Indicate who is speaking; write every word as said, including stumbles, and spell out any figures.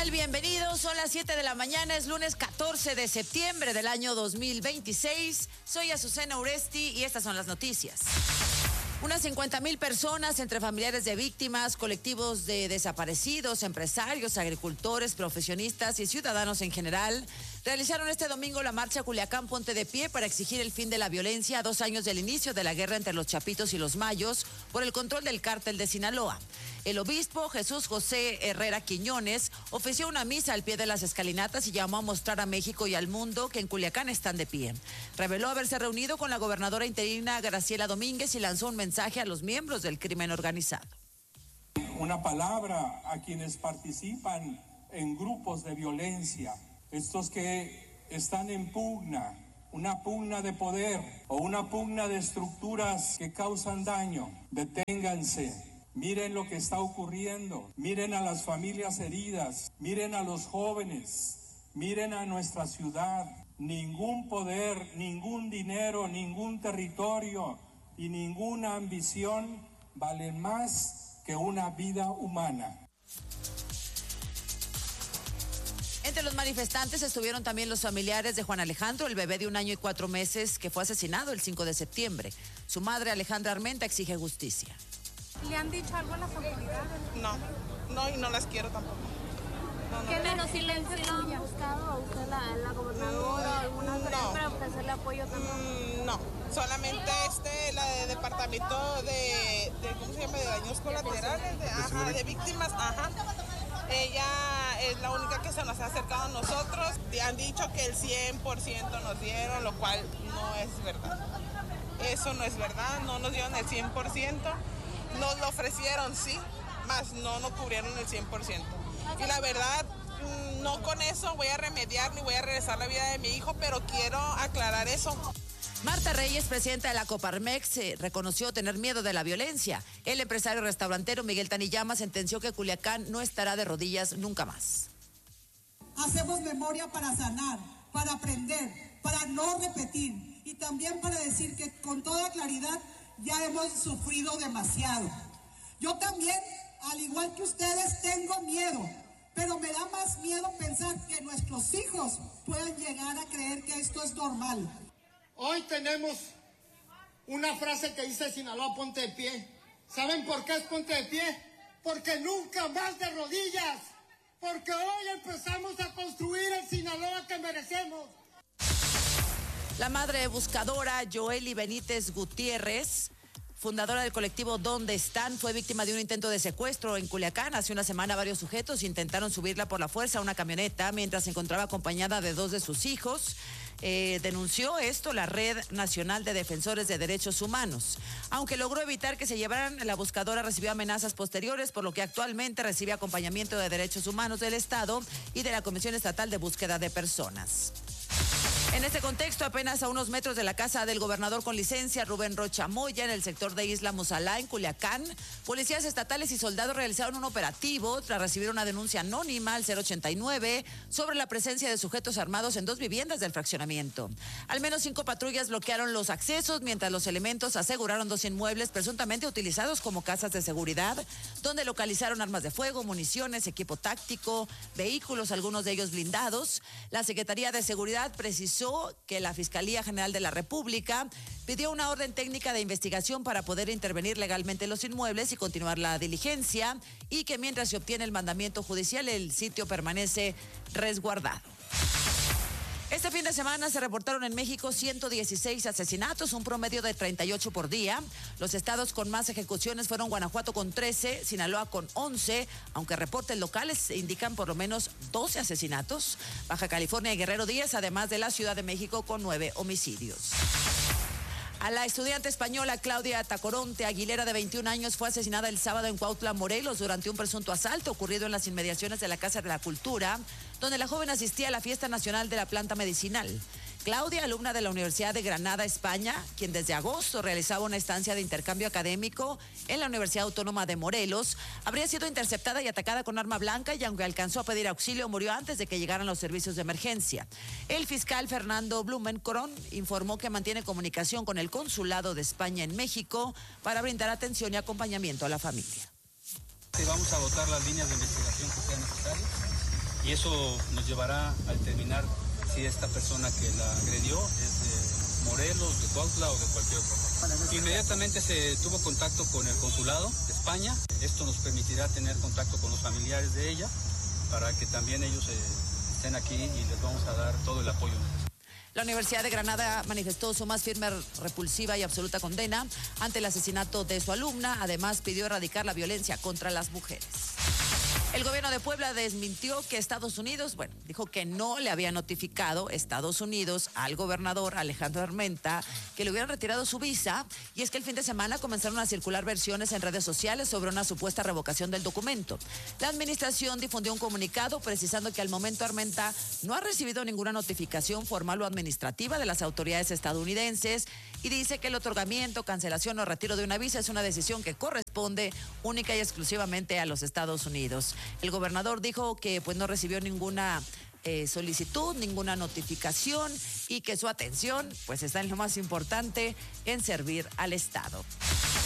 Speaker 1: tal? Bienvenidos, son las siete de la mañana, es lunes catorce de septiembre del año dos mil veintiséis. Soy Azucena Uresti y estas son las noticias. Unas cincuenta mil personas, entre familiares de víctimas, colectivos de desaparecidos, empresarios, agricultores, profesionistas y ciudadanos en general, realizaron este domingo la marcha Culiacán Ponte de Pie para exigir el fin de la violencia a dos años del inicio de la guerra entre los Chapitos y los Mayos por el control del cártel de Sinaloa. El obispo Jesús José Herrera Quiñones ofició una misa al pie de las escalinatas y llamó a mostrar a México y al mundo que en Culiacán están de pie. Reveló haberse reunido con la gobernadora interina Graciela Domínguez y lanzó un mensaje a los miembros del crimen organizado.
Speaker 2: Una palabra a quienes participan en grupos de violencia, estos que están en pugna, una pugna de poder o una pugna de estructuras que causan daño. Deténganse. Miren lo que está ocurriendo, miren a las familias heridas, miren a los jóvenes, miren a nuestra ciudad. Ningún poder, ningún dinero, ningún territorio y ninguna ambición valen más que una vida humana.
Speaker 1: Entre los manifestantes estuvieron también los familiares de Juan Alejandro, el bebé de un año y cuatro meses que fue asesinado el cinco de septiembre. Su madre, Alejandra Armenta, exige justicia.
Speaker 3: ¿Le han dicho algo a las autoridades?
Speaker 4: No, no, y no las quiero tampoco. No, no.
Speaker 3: ¿Qué pero si le han buscado a usted la, la gobernadora o alguna
Speaker 4: no.
Speaker 3: para ofrecerle apoyo también?
Speaker 4: Mm, no, solamente este, la de departamento de, de ¿cómo se llama? De daños colaterales, de, ajá, de víctimas, ajá. Ella es la única que se nos ha acercado a nosotros. Han dicho que el cien por ciento nos dieron, lo cual no es verdad. Eso no es verdad, no nos dieron el cien por ciento. Nos lo ofrecieron, sí, más no nos cubrieron el cien por ciento. Y la verdad, no con eso voy a remediar ni voy a regresar la vida de mi hijo, pero quiero aclarar eso.
Speaker 1: Marta Reyes, presidenta de la Coparmex, eh, reconoció tener miedo de la violencia. El empresario restaurantero Miguel Taniyama sentenció que Culiacán no estará de rodillas nunca más.
Speaker 5: Hacemos memoria para sanar, para aprender, para no repetir y también para decir que con toda claridad ya hemos sufrido demasiado. Yo también, al igual que ustedes, tengo miedo, pero me da más miedo pensar que nuestros hijos puedan llegar a creer que esto es normal.
Speaker 6: Hoy tenemos una frase que dice Sinaloa Ponte de Pie. ¿Saben por qué es Ponte de Pie? Porque nunca más de rodillas, porque hoy empezamos a construir el Sinaloa que merecemos.
Speaker 1: La madre buscadora Joely Benítez Gutiérrez, fundadora del colectivo ¿Dónde están?, fue víctima de un intento de secuestro en Culiacán. Hace una semana varios sujetos intentaron subirla por la fuerza a una camioneta mientras se encontraba acompañada de dos de sus hijos. Eh, denunció esto la Red Nacional de Defensores de Derechos Humanos. Aunque logró evitar que se llevaran, la buscadora recibió amenazas posteriores, por lo que actualmente recibe acompañamiento de Derechos Humanos del Estado y de la Comisión Estatal de Búsqueda de Personas. En este contexto, apenas a unos metros de la casa del gobernador con licencia, Rubén Rocha Moya, en el sector de Isla Musalá, en Culiacán, policías estatales y soldados realizaron un operativo tras recibir una denuncia anónima al cero ochenta y nueve sobre la presencia de sujetos armados en dos viviendas del fraccionamiento. Al menos cinco patrullas bloquearon los accesos, mientras los elementos aseguraron dos inmuebles presuntamente utilizados como casas de seguridad, donde localizaron armas de fuego, municiones, equipo táctico, vehículos, algunos de ellos blindados. La Secretaría de Seguridad precisó que la Fiscalía General de la República pidió una orden técnica de investigación para poder intervenir legalmente en los inmuebles y continuar la diligencia, y que mientras se obtiene el mandamiento judicial, el sitio permanece resguardado. Este fin de semana se reportaron en México ciento dieciséis asesinatos, un promedio de treinta y ocho por día. Los estados con más ejecuciones fueron Guanajuato con trece, Sinaloa con once, aunque reportes locales indican por lo menos doce asesinatos. Baja California y Guerrero diez, además de la Ciudad de México con nueve homicidios. A la estudiante española Claudia Tacoronte Aguilera, de veintiún años, fue asesinada el sábado en Cuautla, Morelos, durante un presunto asalto ocurrido en las inmediaciones de la Casa de la Cultura, donde la joven asistía a la fiesta nacional de la planta medicinal. Claudia, alumna de la Universidad de Granada, España, quien desde agosto realizaba una estancia de intercambio académico en la Universidad Autónoma de Morelos, habría sido interceptada y atacada con arma blanca, y aunque alcanzó a pedir auxilio, murió antes de que llegaran los servicios de emergencia. El fiscal Fernando Blumenkron informó que mantiene comunicación con el Consulado de España en México para brindar atención y acompañamiento a la familia.
Speaker 7: Vamos a votar las líneas de investigación que sean necesarias. y eso nos llevará a determinar si esta persona que la agredió es de Morelos, de Cuautla o de cualquier otro lugar. Inmediatamente se tuvo contacto con el consulado de España. Esto nos permitirá tener contacto con los familiares de ella para que también ellos eh, estén aquí y les vamos a dar todo el apoyo necesario.
Speaker 1: La Universidad de Granada manifestó su más firme, repulsiva y absoluta condena ante el asesinato de su alumna. Además, pidió erradicar la violencia contra las mujeres. El gobierno de Puebla desmintió que Estados Unidos, bueno, dijo que no le había notificado Estados Unidos al gobernador Alejandro Armenta que le hubieran retirado su visa, y es que el fin de semana comenzaron a circular versiones en redes sociales sobre una supuesta revocación del documento. La administración difundió un comunicado precisando que al momento Armenta no ha recibido ninguna notificación formal o administrativa de las autoridades estadounidenses y dice que el otorgamiento, cancelación o retiro de una visa es una decisión que corresponde única y exclusivamente a los Estados Unidos. El gobernador dijo que pues no recibió ninguna eh, solicitud, ninguna notificación y que su atención pues está en lo más importante, en servir al Estado.